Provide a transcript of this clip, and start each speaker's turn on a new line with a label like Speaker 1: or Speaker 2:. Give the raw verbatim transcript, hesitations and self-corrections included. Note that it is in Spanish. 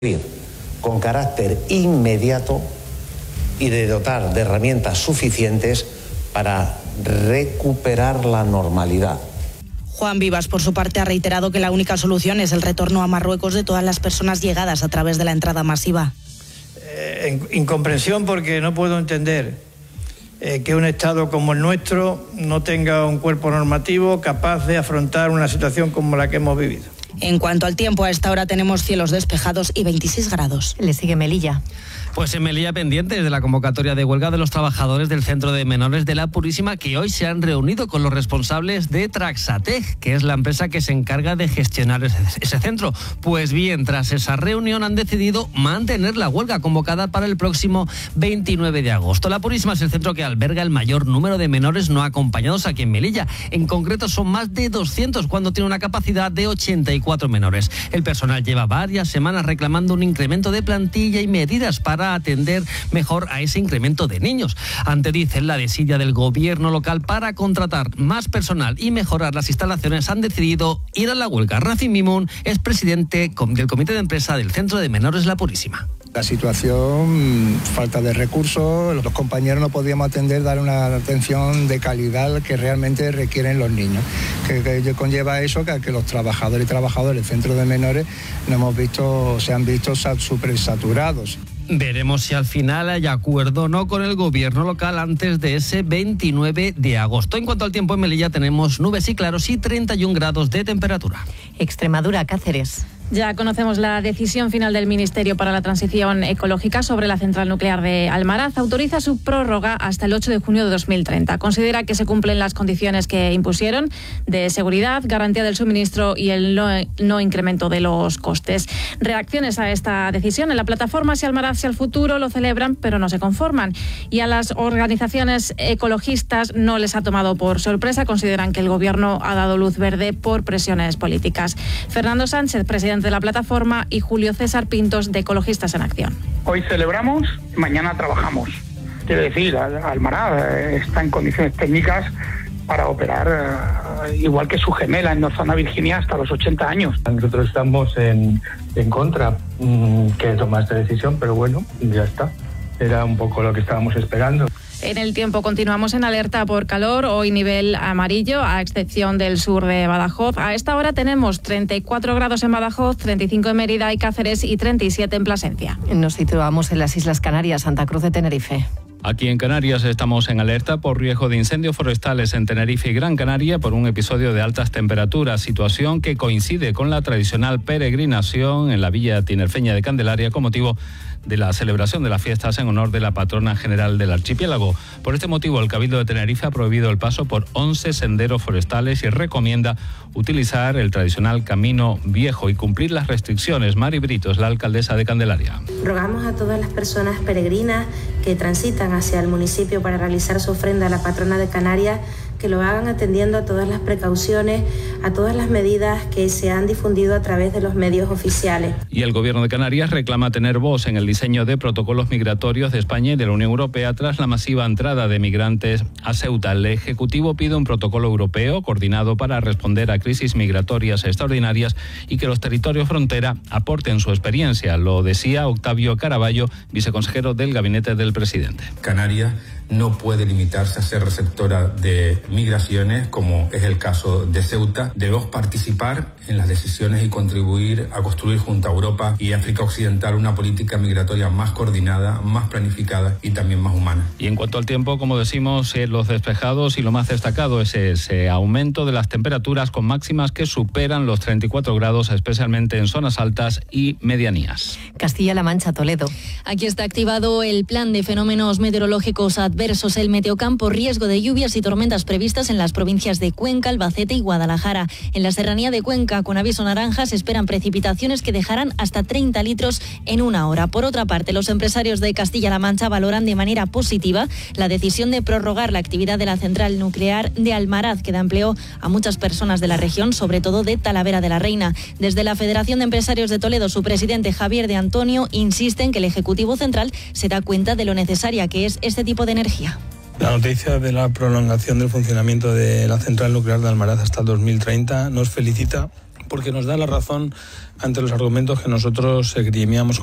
Speaker 1: con carácter inmediato y de dotar de herramientas suficientes para recuperar la normalidad.
Speaker 2: Juan Vivas, por su parte, ha reiterado que la única solución es el retorno a Marruecos de todas las personas llegadas a través de la entrada masiva.
Speaker 3: Eh, incomprensión porque no puedo entender eh, que un Estado como el nuestro no tenga un cuerpo normativo capaz de afrontar una situación como la que hemos vivido.
Speaker 2: En cuanto al tiempo, a esta hora tenemos cielos despejados y veintiséis grados.
Speaker 4: Le sigue Melilla.
Speaker 5: Pues en Melilla, pendientes de la convocatoria de huelga de los trabajadores del Centro de Menores de la Purísima, que hoy se han reunido con los responsables de Traxatec, que es la empresa que se encarga de gestionar ese, ese centro. Pues bien, tras esa reunión han decidido mantener la huelga convocada para el próximo veintinueve de agosto. La Purísima es el centro que alberga el mayor número de menores no acompañados aquí en Melilla. En concreto son más de doscientos cuando tiene una capacidad de ochenta y cuatro menores. El personal lleva varias semanas reclamando un incremento de plantilla y medidas para atender mejor a ese incremento de niños. Ante, dicen, la desidia del gobierno local para contratar más personal y mejorar las instalaciones, han decidido ir a la huelga. Rafi Mimun es presidente del comité de empresa del Centro de Menores La Purísima.
Speaker 6: La situación, falta de recursos, los compañeros no podíamos atender, dar una atención de calidad que realmente requieren los niños. Que, que conlleva eso, que, que los trabajadores y trabajadoras del Centro de Menores no hemos visto, se han visto súper saturados.
Speaker 5: Veremos si al final hay acuerdo o no con el gobierno local antes de ese veintinueve de agosto. En cuanto al tiempo, en Melilla tenemos nubes y claros y treinta y un grados de temperatura.
Speaker 4: Extremadura, Cáceres.
Speaker 7: Ya conocemos la decisión final del Ministerio para la Transición Ecológica sobre la central nuclear de Almaraz. Autoriza su prórroga hasta el ocho de junio de dos mil treinta. Considera que se cumplen las condiciones que impusieron de seguridad, garantía del suministro y el no, no incremento de los costes. Reacciones a esta decisión en la plataforma Si Almaraz hacia el futuro lo celebran, pero no se conforman. Y a las organizaciones ecologistas no les ha tomado por sorpresa. Consideran que el Gobierno ha dado luz verde por presiones políticas. Fernando Sánchez, presidente de la plataforma, y Julio César Pintos, de Ecologistas en Acción.
Speaker 8: Hoy celebramos, mañana trabajamos. Quiere decir, Almaraz está en condiciones técnicas para operar uh, igual que su gemela en Zona Virginia hasta los ochenta años.
Speaker 9: Nosotros estamos en, en contra mmm, que toma esta decisión, pero bueno, ya está. Era un poco lo que estábamos esperando.
Speaker 7: En el tiempo continuamos en alerta por calor, hoy nivel amarillo, a excepción del sur de Badajoz. A esta hora tenemos treinta y cuatro grados en Badajoz, treinta y cinco en Mérida y Cáceres y treinta y siete en Plasencia.
Speaker 4: Nos situamos en las Islas Canarias, Santa Cruz de Tenerife.
Speaker 10: Aquí en Canarias estamos en alerta por riesgo de incendios forestales en Tenerife y Gran Canaria por un episodio de altas temperaturas, situación que coincide con la tradicional peregrinación en la Villa Tinerfeña de Candelaria con motivo de la celebración de las fiestas en honor de la patrona general del archipiélago. Por este motivo, el Cabildo de Tenerife ha prohibido el paso por once senderos forestales y recomienda utilizar el tradicional camino viejo y cumplir las restricciones. Mari Brito es la alcaldesa de Candelaria.
Speaker 11: Rogamos a todas las personas peregrinas que transitan hacia el municipio para realizar su ofrenda a la patrona de Canarias que lo hagan atendiendo a todas las precauciones, a todas las medidas que se han difundido a través de los medios oficiales.
Speaker 10: Y el Gobierno de Canarias reclama tener voz en el diseño de protocolos migratorios de España y de la Unión Europea tras la masiva entrada de migrantes a Ceuta. El Ejecutivo pide un protocolo europeo coordinado para responder a crisis migratorias extraordinarias y que los territorios frontera aporten su experiencia. Lo decía Octavio Caraballo, viceconsejero del gabinete del presidente.
Speaker 12: Canarias no puede limitarse a ser receptora de migraciones, como es el caso de Ceuta. Debemos participar en las decisiones y contribuir a construir junto a Europa y África Occidental una política migratoria más coordinada, más planificada y también más humana.
Speaker 10: Y en cuanto al tiempo, como decimos, eh, los despejados y lo más destacado es ese aumento de las temperaturas con máximas que superan los treinta y cuatro grados, especialmente en zonas altas y medianías.
Speaker 4: Castilla-La Mancha, Toledo.
Speaker 13: Aquí está activado el plan de fenómenos meteorológicos adversos, el Meteocampo, riesgo de lluvias y tormentas previstas en las provincias de Cuenca, Albacete y Guadalajara. En la serranía de Cuenca, con aviso naranja, se esperan precipitaciones que dejarán hasta treinta litros en una hora. Por otra parte, los empresarios de Castilla-La Mancha valoran de manera positiva la decisión de prorrogar la actividad de la central nuclear de Almaraz, que da empleo a muchas personas de la región, sobre todo de Talavera de la Reina. Desde la Federación de Empresarios de Toledo, su presidente Javier de Antonio insiste en que el Ejecutivo Central se da cuenta de lo necesaria que es este tipo de energía.
Speaker 14: La noticia de la prolongación del funcionamiento de la central nuclear de Almaraz hasta dos mil treinta nos felicita porque nos da la razón ante los argumentos que nosotros esgrimíamos